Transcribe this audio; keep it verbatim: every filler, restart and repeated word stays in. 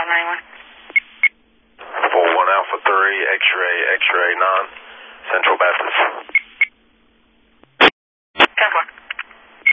five ninety-one. four one Alpha three, X-ray, X-ray nine, Central Baptist.